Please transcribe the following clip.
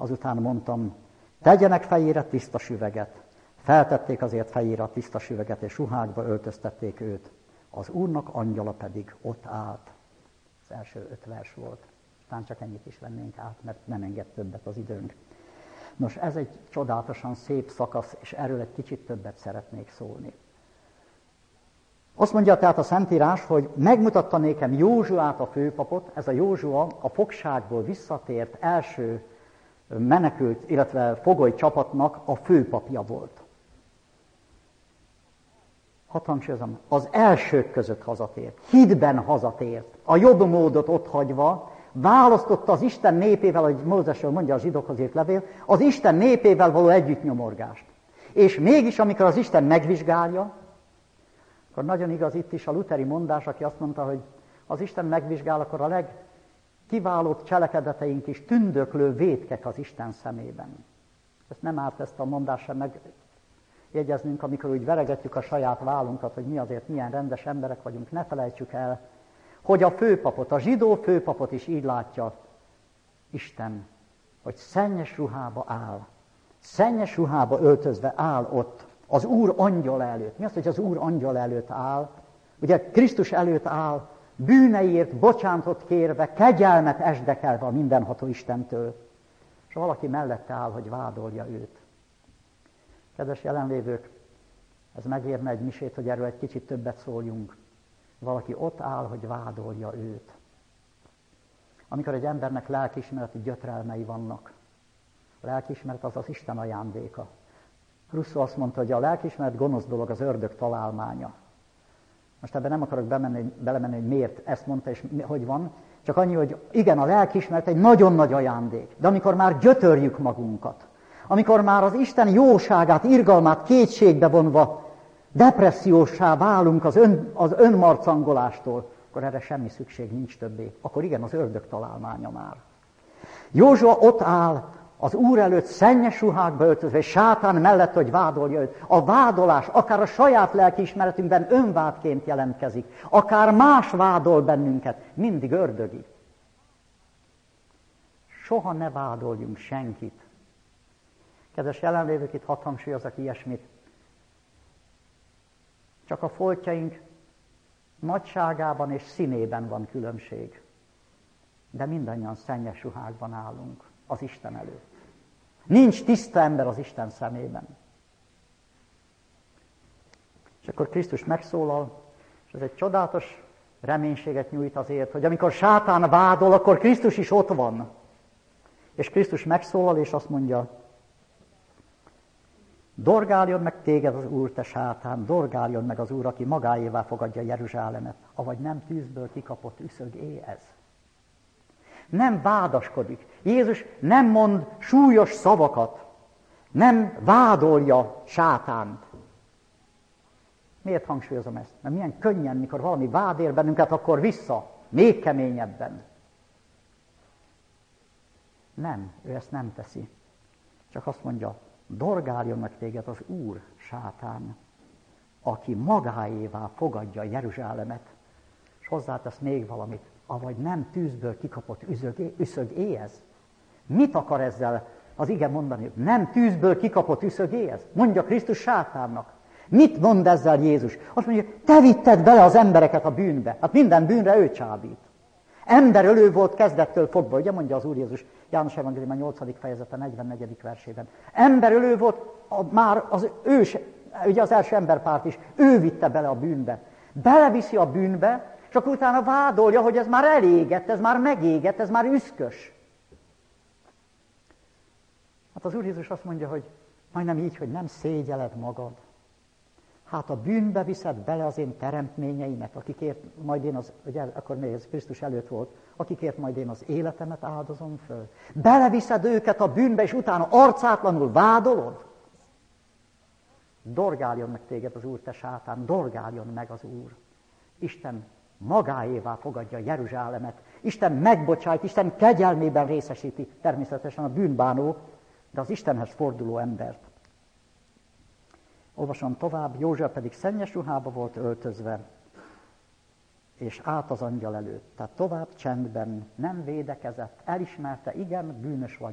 Azután mondtam, tegyenek fejére tiszta süveget. Feltették azért fejére a tiszta süveget, és ruhákba öltöztették őt. Az Úrnak angyala pedig ott állt. Az első 5 vers volt. Talán csak ennyit is vennénk át, mert nem enged többet az időnk. Nos, ez egy csodálatosan szép szakasz, és erről egy kicsit többet szeretnék szólni. Azt mondja tehát a Szentírás, hogy megmutatta nékem Józsuát a főpapot, ez a Józsua a fogságból visszatért első menekült, illetve fogoly csapatnak a főpapja volt. Hadd hangsúlyozom, az elsők között hazatért, hitben hazatért, a jobb módot otthagyva, választotta az Isten népével, ahogy Mózesről mondja a zsidókhoz írt levél, az Isten népével való együttnyomorgást. És mégis, amikor az Isten megvizsgálja, akkor nagyon igaz itt is a luteri mondás, aki azt mondta, hogy az Isten megvizsgál, akkor a legkiválóbb cselekedeteink is tündöklő vétkek az Isten szemében. Ezt nem árt ezt a mondást sem megjegyeznünk, amikor úgy veregetjük a saját vállunkat, hogy mi azért milyen rendes emberek vagyunk, ne felejtsük el, hogy a főpapot, a zsidó főpapot is így látja Isten, hogy szennyes ruhába áll. Szennyes ruhába öltözve áll ott az Úr angyala előtt. Mi az, hogy az Úr angyala előtt áll? Ugye Krisztus előtt áll, bűneiért bocsánatot kérve, kegyelmet esdekelve a mindenható Istentől. És valaki mellette áll, hogy vádolja őt. Kedves jelenlévők, ez megérne egy misét, hogy erről egy kicsit többet szóljunk. Valaki ott áll, hogy vádolja őt. Amikor egy embernek lelkiismereti gyötrelmei vannak, a lelkiismeret az az Isten ajándéka. Rousseau azt mondta, hogy a lelkiismeret gonosz dolog, az ördög találmánya. Most ebben nem akarok belemenni, hogy miért ezt mondta, és hogy van. Csak annyi, hogy igen, a lelkiismeret egy nagyon nagy ajándék. De amikor már gyötörjük magunkat, amikor már az Isten jóságát, irgalmát kétségbe vonva depressziósá válunk az önmarcangolástól, akkor erre semmi szükség nincs többé. Akkor igen, az ördög találmánya már. Józsua ott áll az Úr előtt szennyes ruhákba öltözve, és sátán mellett, hogy vádolja őt. A vádolás akár a saját lelkiismeretünkben önvádként jelentkezik, akár más vádol bennünket, mindig ördögi. Soha ne vádoljunk senkit. Kedves jelenlévők, itt hadd hangsúlyozok ilyesmit. Csak a foltjaink nagyságában és színében van különbség. De mindannyian szennyes ruhákban állunk az Isten előtt. Nincs tiszta ember az Isten szemében. És akkor Krisztus megszólal, és ez egy csodálatos reménységet nyújt azért, hogy amikor sátán vádol, akkor Krisztus is ott van. És Krisztus megszólal, és azt mondja, dorgáljon meg téged az Úr, te sátán, dorgáljon meg az Úr, aki magáévá fogadja Jeruzsálemet, avagy nem tűzből kikapott üszög ez. Nem vádaskodik. Jézus nem mond súlyos szavakat, nem vádolja sátánt. Miért hangsúlyozom ezt? Mert milyen könnyen, mikor valami vád ér bennünket, akkor vissza, még keményebben. Nem, ő ezt nem teszi. Csak azt mondja, dorgáljon meg téged az Úr, sátán, aki magáévá fogadja Jeruzsálemet, és hozzátesz még valamit, avagy nem tűzből kikapott üszög éhez. Mit akar ezzel az ige mondani? Nem tűzből kikapott üszög éhez? Mondja Krisztus sátánnak. Mit mond ezzel Jézus? Azt mondja, te vitted bele az embereket a bűnbe. Hát minden bűnre ő csábít. Emberölő volt kezdettől fogva, ugye mondja az Úr Jézus János Evangélium a 8. fejezete 44. versében. Emberölő volt már az ős, ugye az első emberpárt is, ő vitte bele a bűnbe. Beleviszi a bűnbe, és akkor utána vádolja, hogy ez már elégett, ez már megégett, ez már üszkös. Hát az Úr Jézus azt mondja, hogy majdnem így, hogy nem szégyeled magad. Hát a bűnbe viszed bele az én teremtményeimet, akikért majd én ugye akkor még ez Krisztus előtt volt, akikért majd én az életemet áldozom föl. Beleviszed őket a bűnbe, és utána arcátlanul vádolod? Dorgáljon meg téged az Úr, te sátán, dorgáljon meg az Úr. Isten magáévá fogadja Jeruzsálemet. Isten megbocsájt, Isten kegyelmében részesíti természetesen a bűnbánó, de az Istenhez forduló embert. Olvasom tovább, József pedig szennyes ruhába volt öltözve, és állt az angyal előtt. Tehát tovább csendben, nem védekezett, elismerte, igen, bűnös vagy.